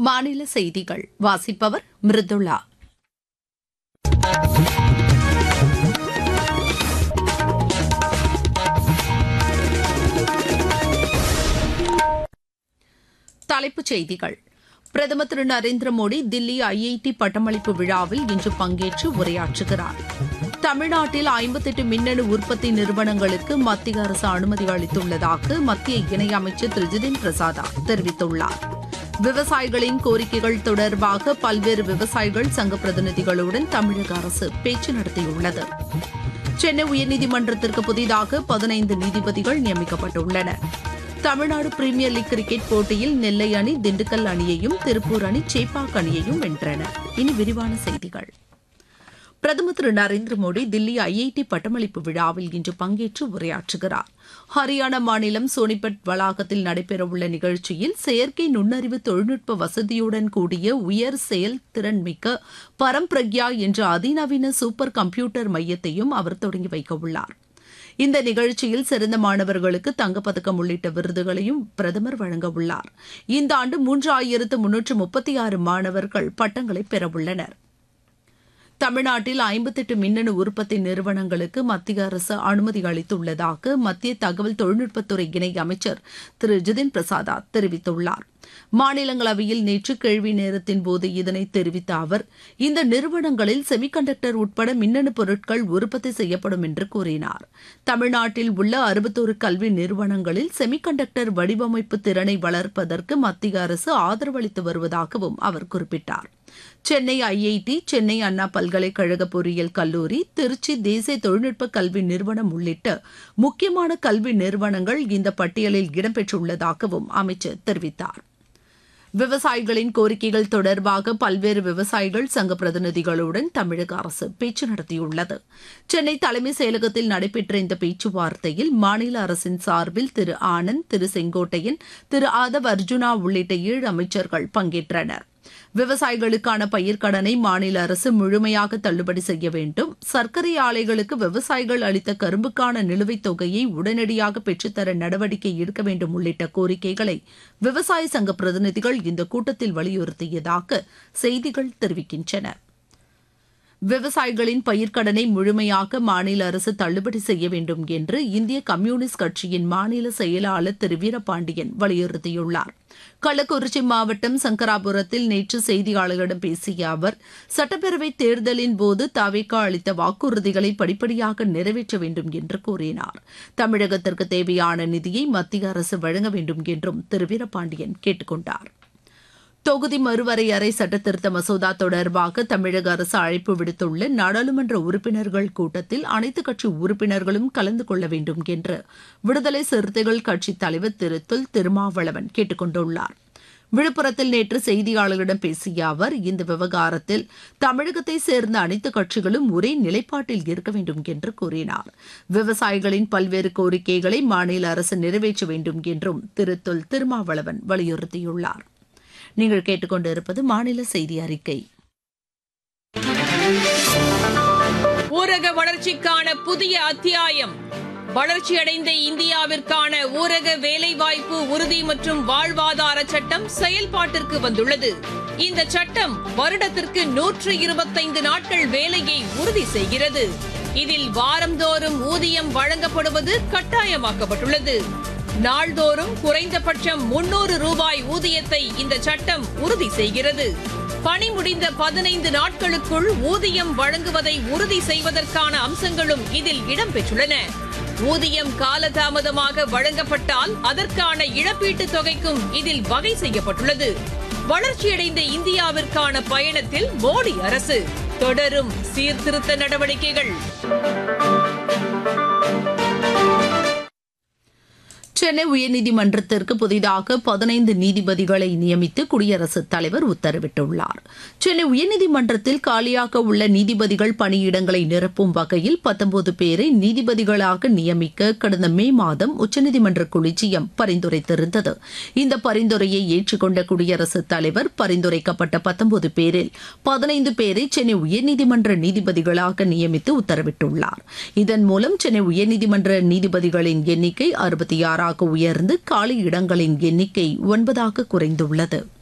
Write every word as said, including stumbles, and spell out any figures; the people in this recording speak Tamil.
மாநில செய்திகள் வாசிப்பவர் மிருதுளா. தலைப்புச் செய்திகள். பிரதமர் திரு நரேந்திர மோடி தில்லி ஐஐடி பட்டமளிப்பு விழாவில் இன்று பங்கேற்று உரையாற்றுகிறார். தமிழ்நாட்டில் ஐம்பத்தெட்டு மின்னணு உற்பத்தி நிறுவனங்களுக்கு மத்திய அரசு அனுமதி அளித்துள்ளதாக மத்திய இணையமைச்சர் திரு ஜிதின் பிரசாத் தெரிவித்துள்ளார். விவசாயிகளின் கோரிக்கைகள் தொடர்பாக பல்வேறு விவசாயிகள் சங்க பிரதிநிதிகளுடன் தமிழக அரசு பேச்சு நடத்தியுள்ளது. சென்னை உயர்நீதிமன்றத்திற்கு புதிதாக பதினைந்து நீதிபதிகள் நியமிக்கப்பட்டுள்ளனர். தமிழ்நாடு பிரீமியர் லீக் கிரிக்கெட் போட்டியில் நெல்லை அணி திண்டுக்கல் அணியையும் திருப்பூர் அணி சேப்பாக் அணியையும் வென்றன. இனி விரிவான செய்திகள். பிரதமர் திரு நரேந்திர மோடி தில்லி ஐஐடி பட்டமளிப்பு விழாவில் இன்று பங்கேற்று உரையாற்றுகிறார். ஹரியானா மாநிலம் சோனிபட் வளாகத்தில் நடைபெறவுள்ள நிகழ்ச்சியில் செயற்கை நுண்ணறிவு தொழில்நுட்ப வசதியுடன் கூடிய உயர் செயல்திறன் மிக்க பரம்பிரக்யா என்ற அதிநவீன சூப்பர் கம்ப்யூட்டர் மையத்தையும் அவர் தொடங்கி வைக்கவுள்ளார். இந்த நிகழ்ச்சியில் சிறந்த மாணவர்களுக்கு தங்கப்பதக்கம் உள்ளிட்ட விருதுகளையும் பிரதமர் வழங்க உள்ளார். இந்த ஆண்டு மூன்றாயிரத்து முன்னூற்று முப்பத்தி ஆறு மாணவர்கள் பட்டங்களை பெறவுள்ளனர். தமிழ்நாட்டில் ஐம்பத்தெட்டு மின்னணு உற்பத்தி நிறுவனங்களுக்கு மத்திய அரசு அனுமதி அளித்துள்ளதாக மத்திய தகவல் தொழில்நுட்பத்துறை இணை அமைச்சர் திரு ஜிதின் பிரசாத் தெரிவித்துள்ளார். மாநிலங்களவையில் நேற்று கேள்வி நேரத்தின் போது இதனை தெரிவித்த அவர், இந்த நிறுவனங்களில் செமிகண்டக்டர் உட்பட மின்னணு பொருட்கள் உற்பத்தி செய்யப்படும் என்று கூறினார். தமிழ்நாட்டில் உள்ள அறுபத்தோரு கல்வி நிறுவனங்களில் செமிகண்டக்டர் வடிவமைப்பு திறனை வளர்ப்பதற்கு மத்திய அரசு ஆதரவு அளித்து வருவதாகவும் அவர் குறிப்பிட்டார். சென்னை ஐஐடி, சென்னை அண்ணா பல்கலைக்கழக பொறியியல் கல்லூரி, திருச்சி தேசிய தொழில்நுட்ப கல்வி நிறுவனம் உள்ளிட்ட முக்கியமான கல்வி நிறுவனங்கள் இந்த பட்டியலில் இடம்பெற்றுள்ளதாகவும் அமைச்சர் தெரிவித்தார். விவசாயிகளின் கோரிக்கைகள் தொடர்பாக பல்வேறு விவசாயிகள் சங்க பிரதிநிதிகளுடன் தமிழக அரசு பேச்சு நடத்தியுள்ளது. சென்னை தலைமைச் செயலகத்தில் நடைபெற்ற இந்த பேச்சுவார்த்தையில் மாநில அரசின் சார்பில் திரு ஆனந்த், திரு செங்கோட்டையன், திரு ஆதவ் அர்ஜுனா உள்ளிட்ட ஏழு அமைச்சர்கள் பங்கேற்றனர். விவசாயிகளுக்கான பயிர்க்கடனை மாநில அரசு முழுமையாக தள்ளுபடி செய்ய வேண்டும், சர்க்கரை ஆலைகளுக்கு விவசாயிகள் அளித்த கரும்புக்கான நிலுவைத் தொகையை உடனடியாக பெற்றுத்தர நடவடிக்கை எடுக்க வேண்டும் உள்ளிட்ட கோரிக்கைகளை விவசாய சங்க பிரதிநிதிகள் இந்த கூட்டத்தில் வலியுறுத்தியதாக செய்திகள் தெரிவிக்கின்றன. விவசாயிகளின் பயிர்க்கடனை முழுமையாக மாநில அரசு தள்ளுபடி செய்ய வேண்டும் என்று இந்திய கம்யூனிஸ்ட் கட்சியின் மாநில செயலாளர் திரு வீரபாண்டியன் வலியுறுத்தியுள்ளார். கள்ளக்குறிச்சி மாவட்டம் சங்கராபுரத்தில் நேற்று செய்தியாளர்களிடம் பேசிய அவர், சட்டப்பேரவைத் தேர்தலின் போது தவேகா அளித்த வாக்குறுதிகளை படிப்படியாக நிறைவேற்ற வேண்டும் என்று கூறினார். தமிழகத்திற்கு தேவையான நிதியை மத்திய அரசு வழங்க வேண்டும் என்றும் திரு வீரபாண்டியன் கேட்டுக் கொண்டார். தொகுதி மறுவரையறை சட்டத்திருத்த மசோதா தொடர்பாக தமிழக அரசு அழைப்பு விடுத்துள்ள நாடாளுமன்ற உறுப்பினர்கள் கூட்டத்தில் அனைத்துக் கட்சி உறுப்பினர்களும் கலந்து கொள்ள வேண்டும் என்று விடுதலை சிறுத்தைகள் கட்சித் தலைவர் திரு தொல் திருமாவளவன் கேட்டுக் கொண்டுள்ளார். விழுப்புரத்தில் நேற்று செய்தியாளர்களிடம் பேசிய அவர், இந்த விவகாரத்தில் தமிழகத்தை சேர்ந்த அனைத்து கட்சிகளும் ஒரே நிலைப்பாட்டில் இருக்க வேண்டும் என்று கூறினார். விவசாயிகளின் பல்வேறு கோரிக்கைகளை மாநில அரசு நிறைவேற்ற வேண்டும் என்றும் திரு தொல் திருமாவளவன் வலியுறுத்தியுள்ளார். நீங்கள் கேட்டுக்கொண்டிருப்பது மாநில செய்தி அறிக்கை. ஊரக வளர்ச்சிக்கான புதிய அத்தியாயம். வளர்ச்சியடைந்த இந்தியாவிற்கான ஊரக வேலைவாய்ப்பு உறுதி மற்றும் வாழ்வாதார சட்டம் செயல்பாட்டிற்கு வந்துள்ளது. இந்த சட்டம் வருடத்திற்கு நூற்று இருபத்தைந்து நாட்கள் வேலையை உறுதி செய்கிறது. இதில் வாரந்தோறும் ஊதியம் வழங்கப்படுவது கட்டாயமாக்கப்பட்டுள்ளது. நாள்தோறும் குறைந்தபட்சம் முன்னூறு ரூபாய் ஊதியத்தை இந்த சட்டம் உறுதி செய்கிறது. பணி முடிந்த பதினைந்து நாட்களுக்குள் ஊதியம் வழங்குவதை உறுதி செய்வதற்கான அம்சங்களும் இதில் இடம்பெற்றுள்ளன. ஊதியம் காலதாமதமாக வழங்கப்பட்டால் அதற்கான இழப்பீட்டுத் தொகைக்கும் இதில் வகை செய்யப்பட்டுள்ளது. வளர்ச்சியடைந்த இந்தியாவிற்கான பயணத்தில் மோடி அரசு தொடரும் சீர்திருத்த நடவடிக்கைகள். சென்னை உயர்நீதிமன்றத்திற்கு புதிதாக பதினைந்து நீதிபதிகளை நியமித்து குடியரசுத் தலைவர் உத்தரவிட்டுள்ளார். சென்னை உயர்நீதிமன்றத்தில் காலியாக உள்ள நீதிபதிகள் பணியிடங்களை நிரப்பும் வகையில் பத்தொன்பது பேரை நீதிபதிகளாக நியமிக்க கடந்த மே மாதம் உச்சநீதிமன்ற கொலிஜியம் பரிந்துரைத்திருந்தது. இந்த பரிந்துரையை ஏற்றுக்கொண்ட குடியரசுத் தலைவர் பரிந்துரைக்கப்பட்ட பத்தொன்பது பேரில் பதினைந்து பேரை சென்னை உயர்நீதிமன்ற நீதிபதிகளாக நியமித்து உத்தரவிட்டுள்ளார். இதன் மூலம் சென்னை உயர்நீதிமன்ற நீதிபதிகளின் எண்ணிக்கை அறுபத்தி ஆறாக உயர்ந்து காலி இடங்களின் எண்ணிக்கை ஒன்பதாக குறைந்துள்ளது.